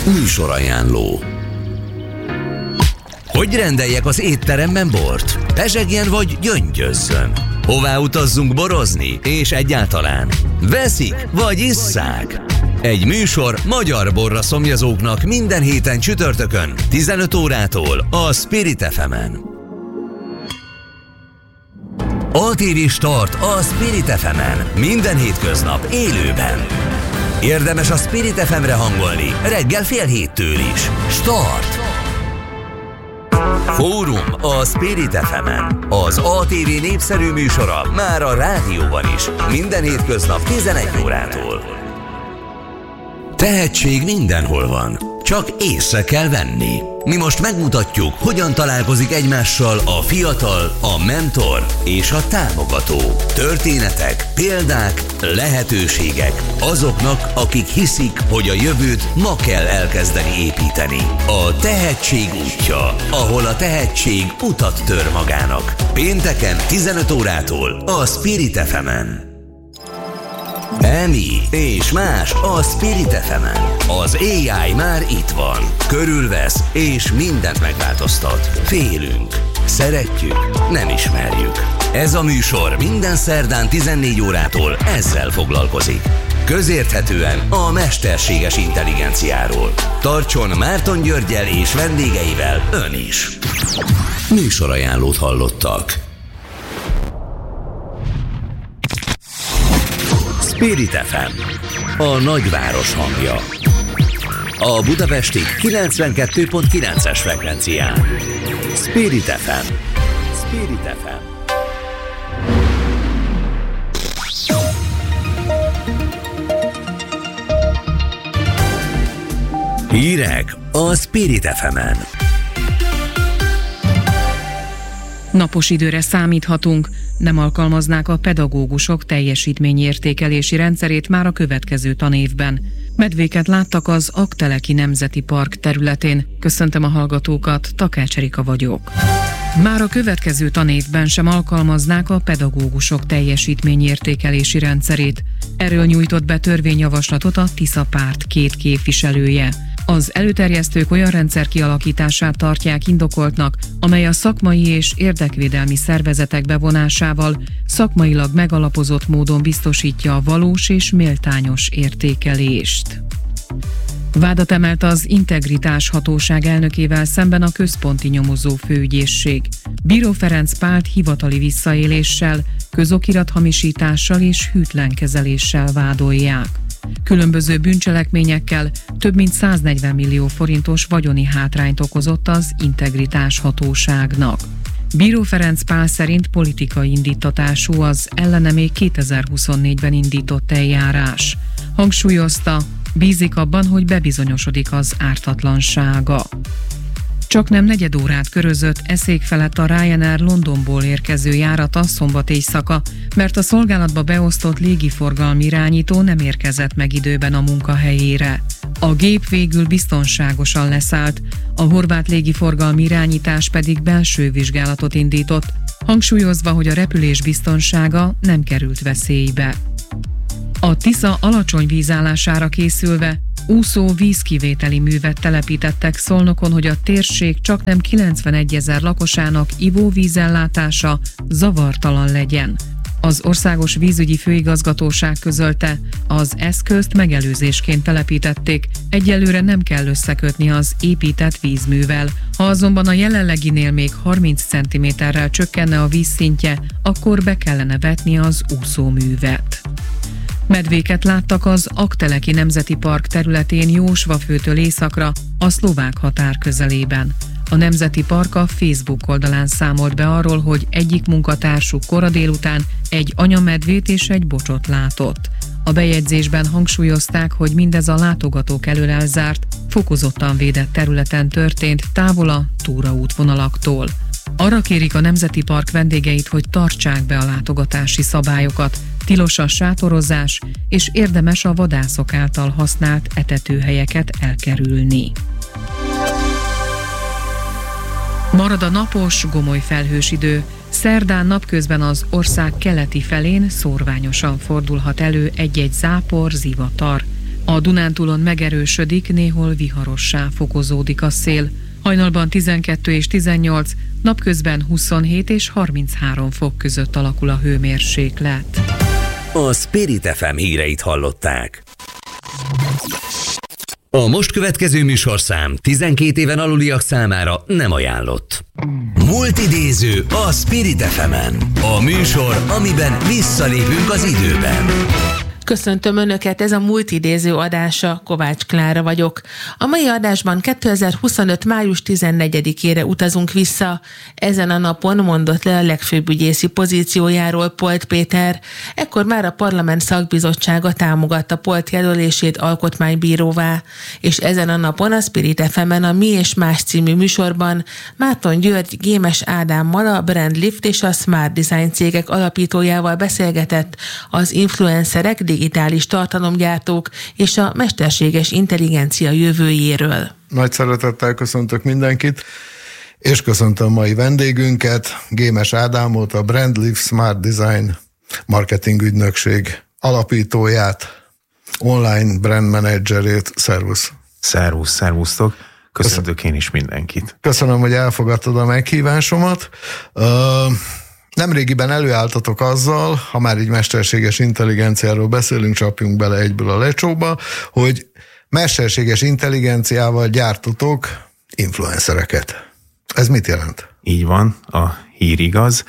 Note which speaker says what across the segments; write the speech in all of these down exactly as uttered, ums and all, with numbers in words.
Speaker 1: Műsorajánló. Hogy rendeljek az étteremben bort? Pezsegjen vagy gyöngyözzön? Hová utazzunk borozni? És egyáltalán veszik vagy isszák? Egy műsor magyar borra szomjazóknak minden héten csütörtökön tizenöt órától a Spirit ef emen. á té vé Start a Spirit ef emen minden hétköznap élőben. Érdemes a Spirit ef emre hangolni reggel fél héttől is. Start! Fórum a Spirit ef emen. Az á té vé népszerű műsora már a rádióban is. Minden hétköznap tizenegy órától. Tehetség mindenhol van, csak észre kell venni. Mi most megmutatjuk, hogyan találkozik egymással a fiatal, a mentor és a támogató. Történetek, példák, lehetőségek azoknak, akik hiszik, hogy a jövőt ma kell elkezdeni építeni. A tehetség útja, ahol a tehetség utat tör magának. Pénteken tizenöt órától a Spirit ef emen. Emi és más a Spirit ef emen. Az á i már itt van, körülvesz és mindent megváltoztat. Félünk, szeretjük, nem ismerjük. Ez a műsor minden szerdán tizennégy órától ezzel foglalkozik. Közérthetően a mesterséges intelligenciáról. Tartson Márton Györggyel és vendégeivel ön is. Műsorajánlót hallottak. Spirit ef em, a nagyváros hangja. A budapesti kilencvenkettő pont kilences frekvencián. Spirit ef em. Spirit ef em. Hírek a Spirit ef emen.
Speaker 2: Napos időre számíthatunk, nem alkalmaznák a pedagógusok teljesítményértékelési rendszerét már a következő tanévben. Medvéket láttak az Aggteleki Nemzeti Park területén. Köszöntöm a hallgatókat, Takács Erika vagyok. Már a következő tanévben sem alkalmaznák a pedagógusok teljesítményértékelési rendszerét. Erről nyújtott be törvényjavaslatot a Tisza párt két képviselője. Az előterjesztők olyan rendszer kialakítását tartják indokoltnak, amely a szakmai és érdekvédelmi szervezetek bevonásával szakmailag megalapozott módon biztosítja a valós és méltányos értékelést. Vádat emelt az Integritás Hatóság elnökével szemben a Központi Nyomozó Főügyészség. Bíró Ferenc Pált hivatali visszaéléssel, közokirathamisítással és hűtlenkezeléssel vádolják. Különböző bűncselekményekkel több mint száznegyven millió forintos vagyoni hátrányt okozott az Integritás Hatóságnak. Bíró Ferenc Pál szerint politikai indítatású az ellene még kétezer-huszonnégyben indított eljárás. Hangsúlyozta, bízik abban, hogy bebizonyosodik az ártatlansága. Csaknem negyed órát körözött eszék felett a Ryanair Londonból érkező járata szombat éjszaka, mert a szolgálatba beosztott légiforgalmi irányító nem érkezett meg időben a munkahelyére. A gép végül biztonságosan leszállt, a horvát légiforgalmi irányítás pedig belső vizsgálatot indított, hangsúlyozva, hogy a repülés biztonsága nem került veszélybe. A Tisza alacsony vízállására készülve úszó vízkivételi művet telepítettek Szolnokon, hogy a térség csaknem kilencvenegyezer lakosának ivóvízellátása zavartalan legyen. Az Országos Vízügyi Főigazgatóság közölte, az eszközt megelőzésként telepítették, egyelőre nem kell összekötni az épített vízművel. Ha azonban a jelenleginél még harminc centiméterrel csökkenne a vízszintje, akkor be kellene vetni az úszóművet. Medvéket láttak az Aggteleki Nemzeti Park területén Jósvafőtől északra, a szlovák határ közelében. A Nemzeti Park a Facebook oldalán számolt be arról, hogy egyik munkatársuk kora délután egy anyamedvét és egy bocsot látott. A bejegyzésben hangsúlyozták, hogy mindez a látogatók elől elzárt, fokozottan védett területen történt, távol a túraútvonalaktól. Arra kérik a Nemzeti Park vendégeit, hogy tartsák be a látogatási szabályokat, tilos a sátorozás, és érdemes a vadászok által használt etetőhelyeket elkerülni. Marad a napos, gomoly felhős idő. Szerdán napközben az ország keleti felén szórványosan fordulhat elő egy-egy zápor, zivatar. A Dunántúlon megerősödik, néhol viharossá fokozódik a szél. Hajnalban tizenkettő és tizennyolc, napközben huszonhét és harminchárom fok között alakul a hőmérséklet.
Speaker 1: A Spirit ef em híreit hallották. A most következő műsorszám tizenkét éven aluliak számára nem ajánlott. Multidéző a Spirit ef emen. A műsor, amiben visszalépünk az időben.
Speaker 3: Köszöntöm Önöket, ez a Multidéző adása, Kovács Klára vagyok. A mai adásban kétezer-huszonöt. május tizennegyedikére utazunk vissza. Ezen a napon mondott le a legfőbb ügyészi pozíciójáról Polt Péter. Ekkor már a Parlament Szakbizottsága támogatta Polt jelölését alkotmánybíróvá. És ezen a napon a Spirit ef emen a Mi és Más című műsorban Márton György Gémes Ádámmal, a Brandlift és a Smart Design cégek alapítójával beszélgetett az influencerek, digitális tartalomgyártók és a mesterséges intelligencia jövőjéről.
Speaker 4: Nagy szeretettel köszöntök mindenkit, és köszöntöm mai vendégünket, Gémes Ádámot, a Brandlift Smart Design marketing ügynökség alapítóját, online brand managerét. Szervusz!
Speaker 5: Szervusz, szervusztok! Köszöntök én is mindenkit.
Speaker 4: Köszönöm, hogy elfogadtad a meghívásomat. Uh, Nemrégiben előálltatok azzal, ha már így mesterséges intelligenciáról beszélünk, csapjunk bele egyből a lecsóba, hogy mesterséges intelligenciával gyártotok influencereket. Ez mit jelent?
Speaker 5: Így van, a hír igaz.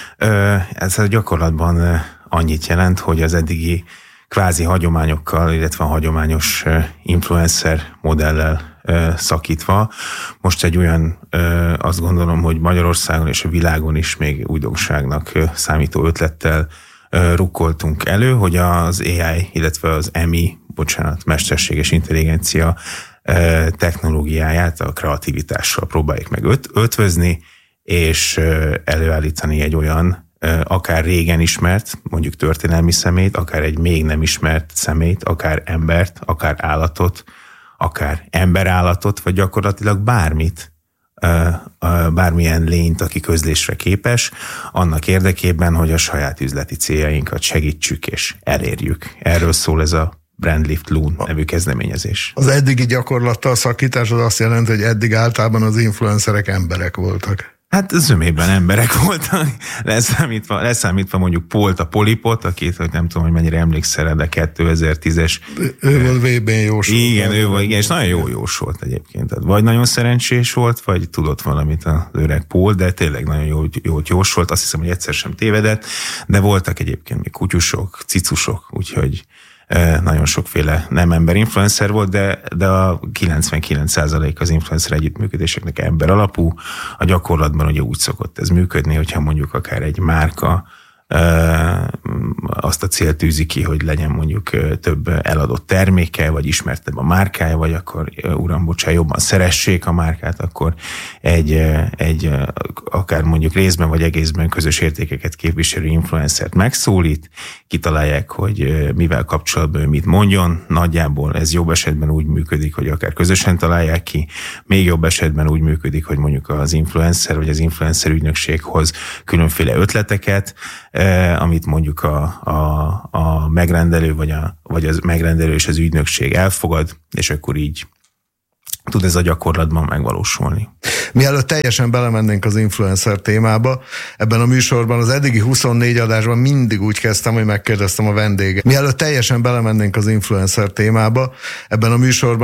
Speaker 5: Ez a gyakorlatban annyit jelent, hogy az eddigi kvázi hagyományokkal, illetve a hagyományos influencer modellel szakítva. Most egy olyan, azt gondolom, hogy Magyarországon és a világon is még újdonságnak számító ötlettel rukkoltunk elő, hogy az á i, illetve az em i, bocsánat, mesterséges intelligencia technológiáját a kreativitással próbáljuk meg öt, ötvözni, és előállítani egy olyan, akár régen ismert, mondjuk történelmi szemét, akár egy még nem ismert szemét, akár embert, akár állatot, akár emberállatot, vagy gyakorlatilag bármit, bármilyen lényt, aki közlésre képes, annak érdekében, hogy a saját üzleti céljainkat segítsük és elérjük. Erről szól ez a Brandlift Loon nevű kezdeményezés.
Speaker 4: Az eddigi gyakorlattal szakítás az azt jelenti, hogy eddig általában az influencerek emberek voltak.
Speaker 5: Hát zömében emberek voltak, leszámítva, leszámítva mondjuk Polt a Polipot, akit, hogy nem tudom, hogy mennyire emlékszel, de kétezer-tízes.
Speaker 4: Ő volt vé bén jósolt.
Speaker 5: Igen, ő volt, igen, és nagyon jó jósolt egyébként. Tehát vagy nagyon szerencsés volt, vagy tudott valamit az öreg Pól, de tényleg nagyon jó, jót jósolt. Azt hiszem, hogy egyszer sem tévedett, de voltak egyébként még kutyusok, cicusok, úgyhogy nagyon sokféle nem ember influencer volt, de, de a kilencvenkilenc százalék az influencer együttműködéseknek ember alapú. A gyakorlatban ugye úgy szokott ez működni, hogyha mondjuk akár egy márka azt a célt tűzi ki, hogy legyen mondjuk több eladott terméke, vagy ismertebb a márkája, vagy akkor uram, bocsánat, jobban szeressék a márkát, akkor egy, egy akár mondjuk részben vagy egészben közös értékeket képviselő influencert megszólít, kitalálják, hogy mivel kapcsolatban ő mit mondjon, nagyjából ez jobb esetben úgy működik, hogy akár közösen találják ki, még jobb esetben úgy működik, hogy mondjuk az influencer vagy az influencer ügynökség hoz különféle ötleteket, amit mondjuk a, a, a megrendelő, vagy, a, vagy az megrendelő és az ügynökség elfogad, és akkor így tud ez a gyakorlatban megvalósulni.
Speaker 4: Mielőtt teljesen belemennénk az influencer témába, ebben a műsorban az eddigi huszonnégy adásban mindig úgy kezdtem, hogy megkérdeztem a vendéget. Mielőtt teljesen belemennénk az influencer témába, ebben a műsorban